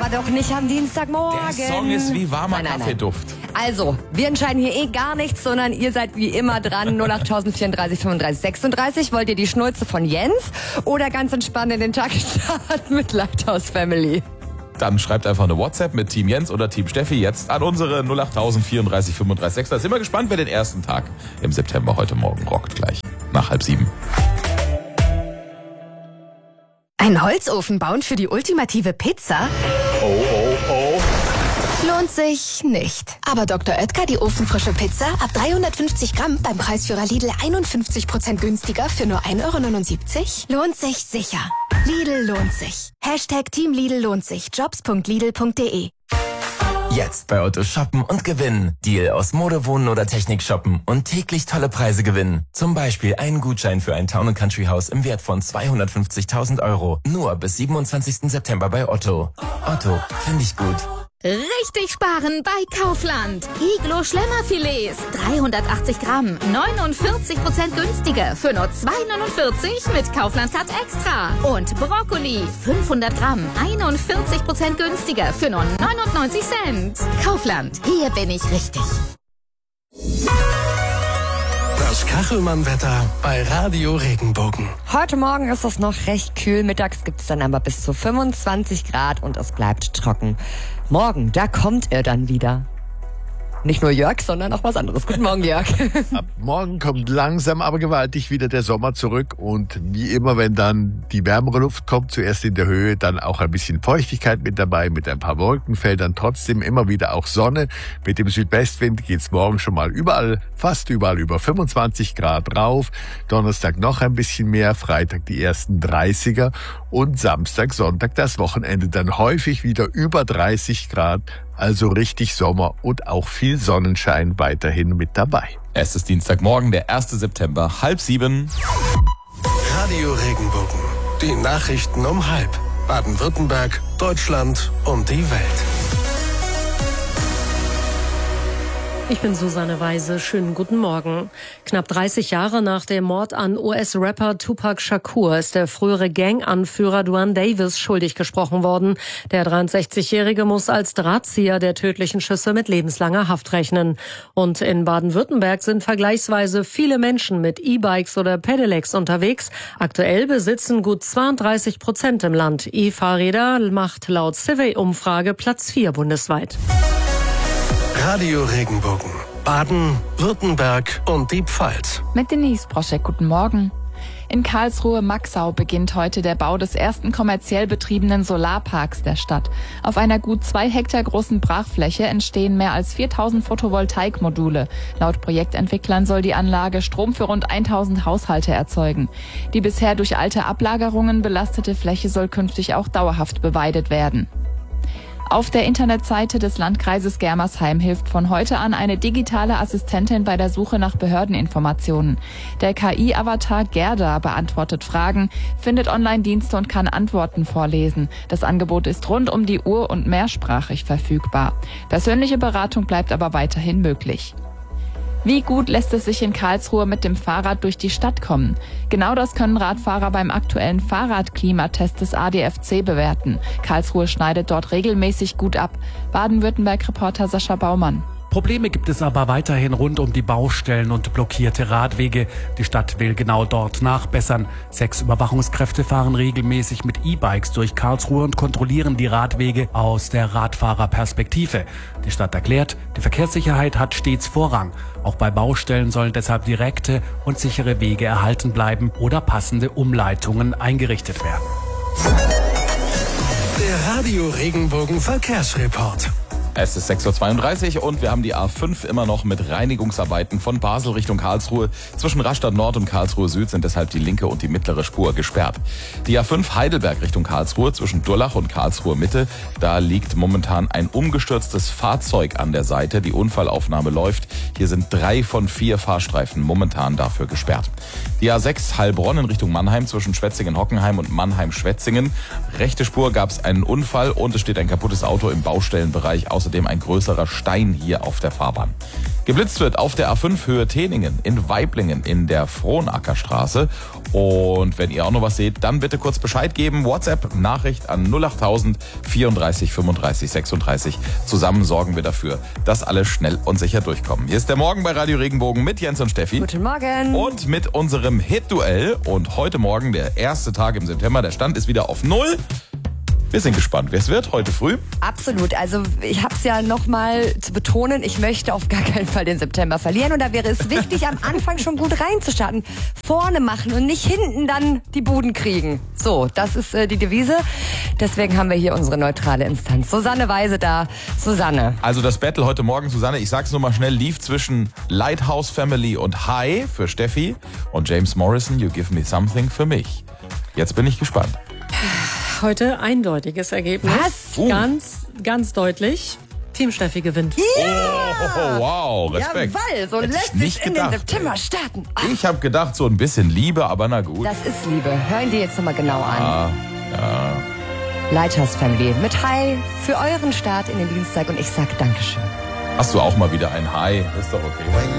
doch nicht am Dienstagmorgen. Der Song ist wie warmer Kaffeeduft. Also, wir entscheiden hier gar nichts, sondern ihr seid wie immer dran. 08034 35 36. Wollt ihr die Schnulze von Jens oder ganz entspannt in den Tag starten mit Lighthouse Family? Dann schreibt einfach eine WhatsApp mit Team Jens oder Team Steffi jetzt an unsere 08034 35 36. Da sind wir gespannt, wer den ersten Tag im September heute Morgen rockt. Gleich nach 6:30. Ein Holzofen bauen für die ultimative Pizza? Oh. Lohnt sich nicht. Aber Dr. Oetker, die ofenfrische Pizza, ab 350 Gramm beim Preisführer Lidl 51% günstiger für nur 1,79 €? Lohnt sich sicher. Lidl lohnt sich. Team Lidl lohnt sich. Jobs.lidl.de. Jetzt bei Otto shoppen und gewinnen. Deal aus Mode, Wohnen oder Technik shoppen und täglich tolle Preise gewinnen. Zum Beispiel einen Gutschein für ein Town & Country Haus im Wert von 250.000 €. Nur bis 27. September bei Otto. Otto, finde ich gut. Richtig sparen bei Kaufland. Iglo Schlemmerfilets, 380 Gramm, 49% günstiger für nur 2,49 mit Kaufland Cut Extra. Und Brokkoli, 500 Gramm, 41% günstiger für nur 99 Cent. Kaufland, hier bin ich richtig. Das Kachelmann-Wetter bei Radio Regenbogen. Heute Morgen ist es noch recht kühl. Mittags gibt es dann aber bis zu 25 Grad und es bleibt trocken. Morgen, da kommt er dann wieder. Nicht nur Jörg, sondern auch was anderes. Guten Morgen, Jörg. Ab morgen kommt langsam, aber gewaltig wieder der Sommer zurück. Und wie immer, wenn dann die wärmere Luft kommt, zuerst in der Höhe, dann auch ein bisschen Feuchtigkeit mit dabei, mit ein paar Wolkenfeldern, trotzdem immer wieder auch Sonne. Mit dem Südwestwind geht's morgen schon mal fast überall über 25 Grad rauf. Donnerstag noch ein bisschen mehr, Freitag die ersten 30er und Samstag, Sonntag das Wochenende dann häufig wieder über 30 Grad. Also richtig Sommer und auch viel Sonnenschein weiterhin mit dabei. Es ist Dienstagmorgen, der 1. September, 6:30. Radio Regenbogen. Die Nachrichten um 6:30. Baden-Württemberg, Deutschland und die Welt. Ich bin Susanne Weise. Schönen guten Morgen. Knapp 30 Jahre nach dem Mord an US-Rapper Tupac Shakur ist der frühere Gang-Anführer Duane Davis schuldig gesprochen worden. Der 63-Jährige muss als Drahtzieher der tödlichen Schüsse mit lebenslanger Haft rechnen. Und in Baden-Württemberg sind vergleichsweise viele Menschen mit E-Bikes oder Pedelecs unterwegs. Aktuell besitzen gut 32% im Land E-Fahrräder, macht laut Civey-Umfrage Platz 4 bundesweit. Radio Regenbogen. Baden, Württemberg und die Pfalz. Mit Denise Broschek, guten Morgen. In Karlsruhe-Maxau beginnt heute der Bau des ersten kommerziell betriebenen Solarparks der Stadt. Auf einer gut 2 Hektar großen Brachfläche entstehen mehr als 4.000 Photovoltaikmodule. Laut Projektentwicklern soll die Anlage Strom für rund 1.000 Haushalte erzeugen. Die bisher durch alte Ablagerungen belastete Fläche soll künftig auch dauerhaft beweidet werden. Auf der Internetseite des Landkreises Germersheim hilft von heute an eine digitale Assistentin bei der Suche nach Behördeninformationen. Der KI-Avatar Gerda beantwortet Fragen, findet Online-Dienste und kann Antworten vorlesen. Das Angebot ist rund um die Uhr und mehrsprachig verfügbar. Persönliche Beratung bleibt aber weiterhin möglich. Wie gut lässt es sich in Karlsruhe mit dem Fahrrad durch die Stadt kommen? Genau das können Radfahrer beim aktuellen Fahrradklimatest des ADFC bewerten. Karlsruhe schneidet dort regelmäßig gut ab. Baden-Württemberg-Reporter Sascha Baumann. Probleme gibt es aber weiterhin rund um die Baustellen und blockierte Radwege. Die Stadt will genau dort nachbessern. 6 Überwachungskräfte fahren regelmäßig mit E-Bikes durch Karlsruhe und kontrollieren die Radwege aus der Radfahrerperspektive. Die Stadt erklärt, die Verkehrssicherheit hat stets Vorrang. Auch bei Baustellen sollen deshalb direkte und sichere Wege erhalten bleiben oder passende Umleitungen eingerichtet werden. Der Radio Regenbogen Verkehrsreport. Es ist 6:32 Uhr und wir haben die A5 immer noch mit Reinigungsarbeiten von Basel Richtung Karlsruhe. Zwischen Rastatt Nord und Karlsruhe Süd sind deshalb die linke und die mittlere Spur gesperrt. Die A5 Heidelberg Richtung Karlsruhe zwischen Durlach und Karlsruhe Mitte. Da liegt momentan ein umgestürztes Fahrzeug an der Seite. Die Unfallaufnahme läuft. Hier sind 3 von 4 Fahrstreifen momentan dafür gesperrt. Die A6 Heilbronn in Richtung Mannheim zwischen Schwetzingen-Hockenheim und Mannheim-Schwetzingen. Rechte Spur gab es einen Unfall und es steht ein kaputtes Auto im Baustellenbereich. außerdem ein größerer Stein hier auf der Fahrbahn. Geblitzt wird auf der A5 Höhe Teningen, in Weiblingen, in der Frohnackerstraße. Und wenn ihr auch noch was seht, dann bitte kurz Bescheid geben. WhatsApp-Nachricht an 08000 34 35 36. Zusammen sorgen wir dafür, dass alle schnell und sicher durchkommen. Hier ist der Morgen bei Radio Regenbogen mit Jens und Steffi. Guten Morgen. Und mit unserem Hit-Duell. Und heute Morgen, der erste Tag im September, der Stand ist wieder auf 0. Wir sind gespannt, wer es wird heute früh. Absolut. Also ich habe es ja nochmal zu betonen, ich möchte auf gar keinen Fall den September verlieren. Und da wäre es wichtig, am Anfang schon gut reinzustarten. Vorne machen und nicht hinten dann die Buden kriegen. So, das ist die Devise. Deswegen haben wir hier unsere neutrale Instanz. Susanne Weise da. Susanne. Also das Battle heute Morgen, Susanne, ich sag's nur mal schnell, lief zwischen Lighthouse Family und Hi für Steffi und James Morrison, You Give Me Something für mich. Jetzt bin ich gespannt. Heute eindeutiges Ergebnis. Was? Ganz deutlich. Team Steffi gewinnt. Ja! Oh, wow, Respekt. Jawohl, so Hätte lässt ich nicht sich in gedacht, den September starten. Ich habe gedacht, so ein bisschen Liebe, aber na gut. Das ist Liebe. Hören die jetzt nochmal genau an. Ja. Lighthouse Family mit Hi für euren Start in den Dienstag und ich sag Dankeschön. Hast du auch mal wieder ein Hi? Ist doch okay.